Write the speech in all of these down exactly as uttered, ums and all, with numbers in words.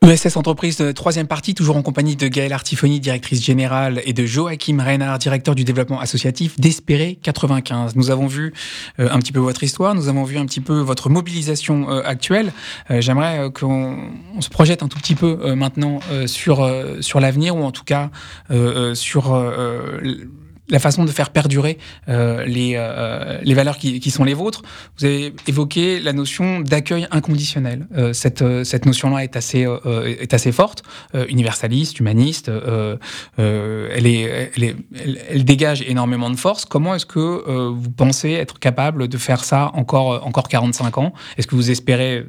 E S S Entreprise, euh, troisième partie, toujours en compagnie de Gaëlle Artifoni, directrice générale, et de Joachim Reinhard, directeur du développement associatif d'Espérer quatre-vingt-quinze. Nous avons vu euh, un petit peu votre histoire, nous avons vu un petit peu votre mobilisation euh, actuelle. Euh, j'aimerais euh, qu'on on se projette un tout petit peu euh, maintenant euh, sur, euh, sur l'avenir, ou en tout cas euh, euh, sur euh, la façon de faire perdurer euh, les, euh, les valeurs qui, qui sont les vôtres. Vous avez évoqué la notion d'accueil inconditionnel. Euh, cette, euh, cette notion-là est assez, euh, est assez forte, euh, universaliste, humaniste. Euh, euh, elle, est, elle, est, elle, elle dégage énormément de force. Comment est-ce que euh, vous pensez être capable de faire ça encore, encore quarante-cinq ans ? Est-ce que vous espérez,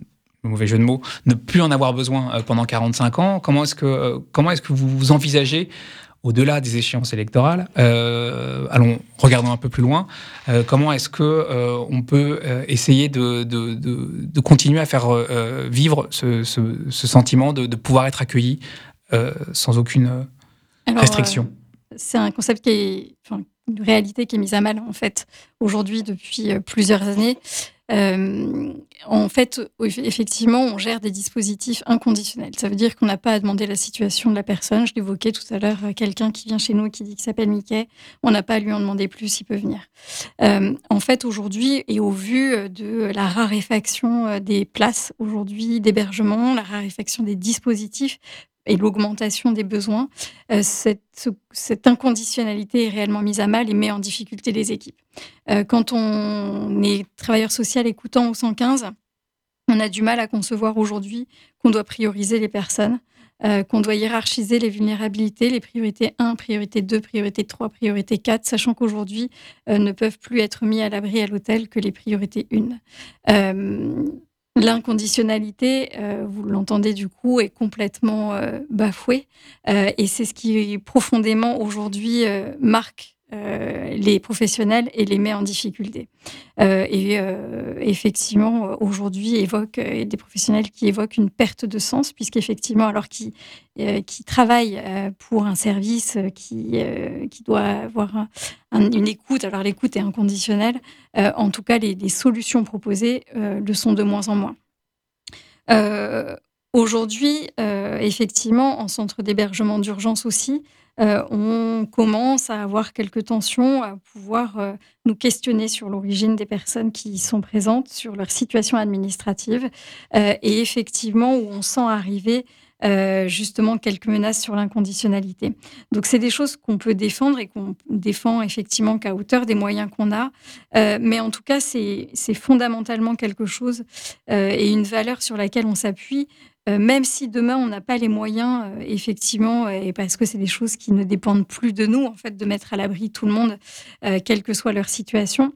le mauvais jeu de mots, ne plus en avoir besoin euh, pendant quarante-cinq ans ? Comment est-ce que, euh, comment est-ce que vous envisagez, au-delà des échéances électorales, euh, allons, regardons un peu plus loin, euh, comment est-ce que euh, on peut euh, essayer de, de, de, de continuer à faire euh, vivre ce, ce, ce sentiment de, de pouvoir être accueilli euh, sans aucune Alors, restriction. euh, c'est un concept qui est, enfin, une réalité qui est mise à mal, en fait, aujourd'hui, depuis euh, plusieurs années. Euh, en fait, effectivement, on gère des dispositifs inconditionnels. Ça veut dire qu'on n'a pas à demander la situation de la personne. Je l'évoquais tout à l'heure, quelqu'un qui vient chez nous et qui dit qu'il s'appelle Mickey, on n'a pas à lui en demander plus s'il peut venir. Euh, en fait, aujourd'hui, et au vu de la raréfaction des places aujourd'hui d'hébergement, la raréfaction des dispositifs, et l'augmentation des besoins, euh, cette, cette inconditionnalité est réellement mise à mal et met en difficulté les équipes. Euh, quand on est travailleur social écoutant au cent quinze, on a du mal à concevoir aujourd'hui qu'on doit prioriser les personnes, euh, qu'on doit hiérarchiser les vulnérabilités, les priorités un, priorité deux, priorité trois, priorité quatre, sachant qu'aujourd'hui euh, ne peuvent plus être mis à l'abri à l'hôtel que les priorités un. Euh, L'inconditionnalité, euh, vous l'entendez du coup, est complètement euh, bafouée. Euh, et c'est ce qui profondément aujourd'hui euh, marque euh, les professionnels et les met en difficulté. Euh, et euh, effectivement, aujourd'hui, évoque euh, des professionnels qui évoquent une perte de sens, puisqu'effectivement, alors qu'ils euh, qui travaillent euh, pour un service qui, euh, qui doit avoir un, un, une écoute, alors l'écoute est inconditionnelle, euh, en tout cas, les, les solutions proposées euh, le sont de moins en moins. Euh, aujourd'hui, euh, effectivement, en centre d'hébergement d'urgence aussi, euh, on commence à avoir quelques tensions, à pouvoir euh, nous questionner sur l'origine des personnes qui y sont présentes, sur leur situation administrative, euh, et effectivement où on sent arriver euh, justement quelques menaces sur l'inconditionnalité. Donc c'est des choses qu'on peut défendre et qu'on défend effectivement qu'à hauteur des moyens qu'on a, euh, mais en tout cas c'est, c'est fondamentalement quelque chose euh, et une valeur sur laquelle on s'appuie, euh, même si demain on n'a pas les moyens, euh, effectivement, et parce que c'est des choses qui ne dépendent plus de nous, en fait, de mettre à l'abri tout le monde, euh, quelle que soit leur situation,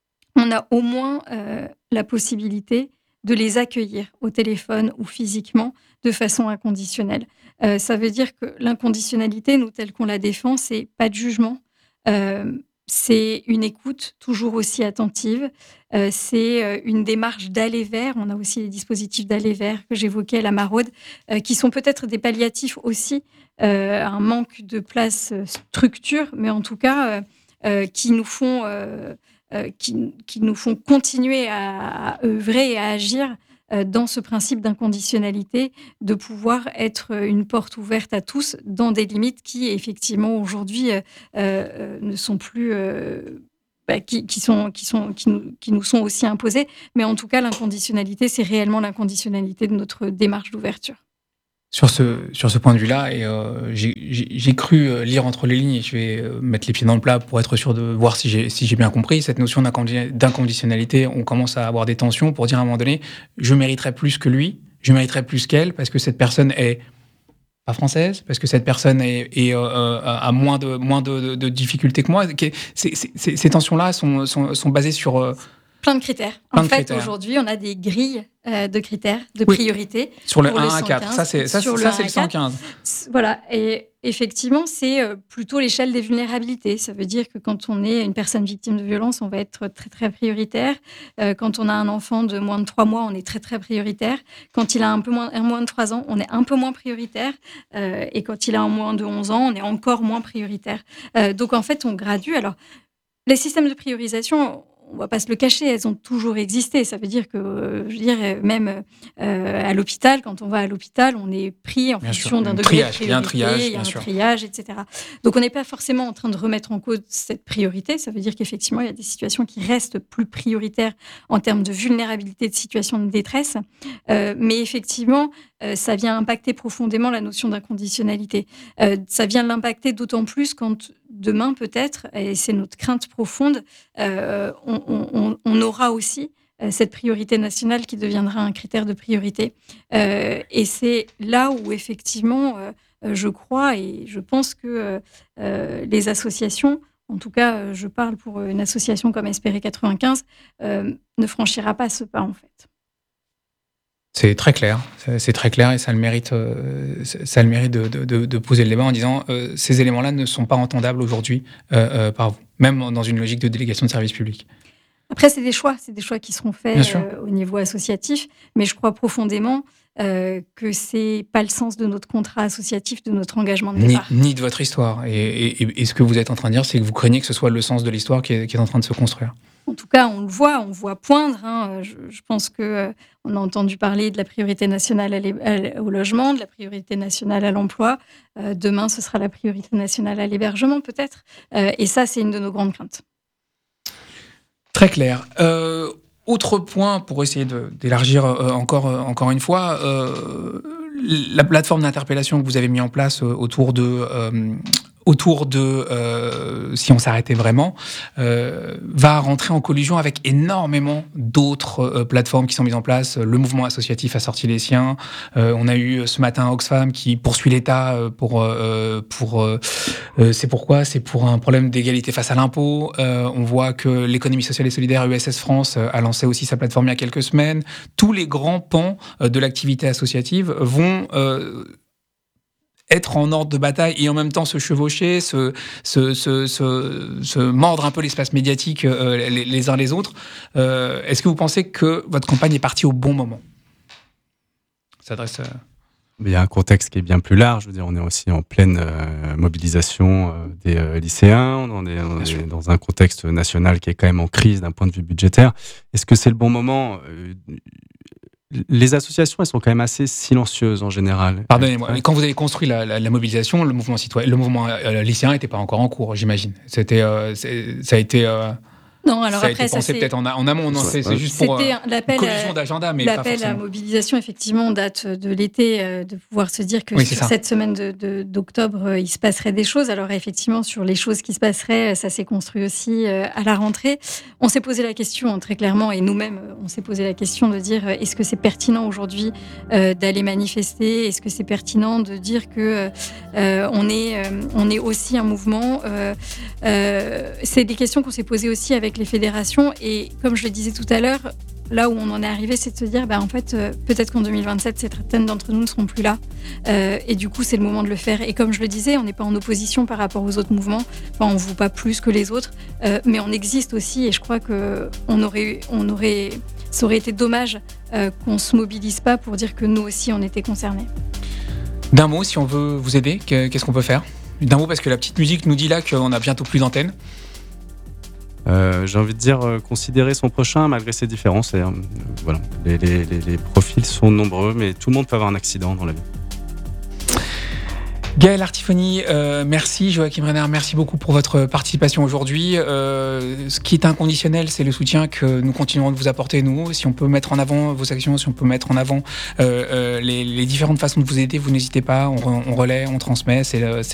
on a au moins euh, la possibilité de les accueillir au téléphone ou physiquement de façon inconditionnelle. Euh, ça veut dire que l'inconditionnalité, nous, telle qu'on la défend, c'est pas de jugement, euh, c'est une écoute toujours aussi attentive, euh, c'est euh, une démarche d'aller vers. On a aussi les dispositifs d'aller vers que j'évoquais à la maraude, euh, qui sont peut-être des palliatifs aussi euh, à un manque de place euh, structure, mais en tout cas euh, euh, qui nous font... Euh, euh, qui, qui nous font continuer à, à œuvrer et à agir euh, dans ce principe d'inconditionnalité, de pouvoir être une porte ouverte à tous dans des limites qui, effectivement, aujourd'hui, euh, euh, ne sont plus... Euh, bah, qui, qui, sont, qui, sont, qui, nous, qui nous sont aussi imposées. Mais en tout cas, l'inconditionnalité, c'est réellement l'inconditionnalité de notre démarche d'ouverture. Sur ce, sur ce point de vue-là, et euh, j'ai, j'ai, j'ai cru euh, lire entre les lignes, et je vais euh, mettre les pieds dans le plat pour être sûr de voir si j'ai, si j'ai bien compris, cette notion d'incondi- d'inconditionnalité, on commence à avoir des tensions pour dire à un moment donné, je mériterais plus que lui, je mériterais plus qu'elle, parce que cette personne est pas française, parce que cette personne est, est, euh, a moins de, moins de, de, de difficultés que moi. C'est, c'est, c'est, ces tensions-là sont, sont, sont basées sur... Euh, Plein de critères. Plein en de fait, critères. Aujourd'hui, on a des grilles euh, de critères, de oui. priorité. Sur le pour un le à quatre, ça c'est, ça, sur ça, le, c'est le cent quinze. Voilà, et effectivement, c'est euh, plutôt l'échelle des vulnérabilités. Ça veut dire que quand on est une personne victime de violence, on va être très, très prioritaire. Euh, quand on a un enfant de moins de trois mois, on est très, très prioritaire. Quand il a un peu moins, un moins de trois ans, on est un peu moins prioritaire. Euh, et quand il a un moins de onze ans, on est encore moins prioritaire. Euh, donc, en fait, on gradue. Alors, les systèmes de priorisation... on va pas se le cacher, elles ont toujours existé. Ça veut dire que, euh, je veux dire, même euh, à l'hôpital, quand on va à l'hôpital, on est pris en Bien fonction sûr. d'un Un degré triage, de priorité, il y a un triage, il y a bien un sûr. triage, et cetera. Donc on n'est pas forcément en train de remettre en cause cette priorité. Ça veut dire qu'effectivement, il y a des situations qui restent plus prioritaires en termes de vulnérabilité, de situation de détresse. Euh, mais effectivement, euh, ça vient impacter profondément la notion d'inconditionnalité. Euh, ça vient l'impacter d'autant plus quand demain, peut-être, et c'est notre crainte profonde, euh, on, on, on aura aussi euh, cette priorité nationale qui deviendra un critère de priorité. Euh, et c'est là où, effectivement, euh, je crois et je pense que euh, les associations, en tout cas, euh, je parle pour une association comme Espérer quatre-vingt-quinze, euh, ne franchira pas ce pas, en fait. C'est très clair, c'est très clair et ça a le mérite, euh, ça a le mérite de, de, de poser le débat en disant euh, ces éléments-là ne sont pas entendables aujourd'hui euh, euh, par vous, même dans une logique de délégation de service public. Après, c'est des choix, c'est des choix qui seront faits euh, au niveau associatif, mais je crois profondément euh, que c'est pas le sens de notre contrat associatif, de notre engagement de départ. Ni, ni de votre histoire. Et, et, et ce que vous êtes en train de dire, c'est que vous craignez que ce soit le sens de l'histoire qui est, qui est en train de se construire. En tout cas, on le voit, on voit poindre. Hein. Je, je pense que euh, on a entendu parler de la priorité nationale à au logement, de la priorité nationale à l'emploi. Euh, demain, ce sera la priorité nationale à l'hébergement, peut-être. Euh, et ça, c'est une de nos grandes craintes. Très clair. Euh, autre point pour essayer de, d'élargir euh, encore, euh, encore une fois, euh, la plateforme d'interpellation que vous avez mis en place euh, autour de... Euh, autour de euh, si on s'arrêtait vraiment, euh, va rentrer en collision avec énormément d'autres euh, plateformes qui sont mises en place. Le mouvement associatif a sorti les siens. Euh, on a eu ce matin Oxfam qui poursuit l'État pour... Euh, pour euh, c'est pourquoi C'est pour un problème d'égalité face à l'impôt. Euh, on voit que l'économie sociale et solidaire, U S S France, a lancé aussi sa plateforme il y a quelques semaines. Tous les grands pans de l'activité associative vont... Euh, être en ordre de bataille et en même temps se chevaucher, se, se, se, se, se mordre un peu l'espace médiatique euh, les, les uns les autres. Euh, est-ce que vous pensez que votre campagne est partie au bon moment ? Ça s'adresse à... Il y a un contexte qui est bien plus large. Je veux dire, on est aussi en pleine euh, mobilisation euh, des euh, lycéens. On est, on est dans un contexte national qui est quand même en crise d'un point de vue budgétaire. Est-ce que c'est le bon moment ? euh, Les associations, elles sont quand même assez silencieuses en général. Pardonnez-moi, mais quand vous avez construit la, la, la mobilisation, le mouvement citoyen, le mouvement euh, lycéen n'était pas encore en cours, j'imagine. C'était, euh, ça a été. Euh... Non, alors ça après, a été pensé ça peut-être en, en amont, non, c'est, c'est juste pour euh, l'appel collision d'agenda, mais l'appel pas forcément. à mobilisation, effectivement, date de l'été, euh, de pouvoir se dire que oui, sur cette semaine de, de, d'octobre, euh, il se passerait des choses. Alors effectivement, sur les choses qui se passeraient, ça s'est construit aussi euh, à la rentrée. On s'est posé la question, hein, très clairement, et nous-mêmes, on s'est posé la question de dire, euh, est-ce que c'est pertinent aujourd'hui euh, d'aller manifester ? Est-ce que c'est pertinent de dire que euh, on est, euh, on est aussi un mouvement euh, euh, C'est des questions qu'on s'est posées aussi avec les fédérations. Et comme je le disais tout à l'heure, là où on en est arrivé, c'est de se dire, bah, en fait, euh, peut-être qu'en deux mille vingt-sept, certaines d'entre nous ne seront plus là. Euh, et du coup, c'est le moment de le faire. Et comme je le disais, on n'est pas en opposition par rapport aux autres mouvements. Enfin, on ne vaut pas plus que les autres. Euh, mais on existe aussi. Et je crois qu'on aurait, on aurait, ça aurait été dommage euh, qu'on ne se mobilise pas pour dire que nous aussi, on était concernés. D'un mot, si on veut vous aider, qu'est-ce qu'on peut faire ? D'un mot, parce que la petite musique nous dit là qu'on a bientôt plus d'antenne. Euh, j'ai envie de dire euh, considérer son prochain malgré ses différences. Et, euh, voilà, les, les, les, les profils sont nombreux, mais tout le monde peut avoir un accident dans la vie. Gaëlle Artifoni, euh, merci. Joachim Reinert, merci beaucoup pour votre participation aujourd'hui. Euh, ce qui est inconditionnel, c'est le soutien que nous continuerons de vous apporter, nous. Si on peut mettre en avant vos actions, si on peut mettre en avant euh, euh, les, les différentes façons de vous aider, vous n'hésitez pas. On, on relaie, on transmet. C'est,